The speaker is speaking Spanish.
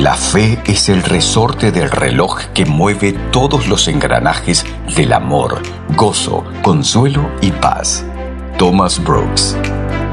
La fe es el resorte del reloj que mueve todos los engranajes del amor, gozo, consuelo y paz. Thomas Brooks.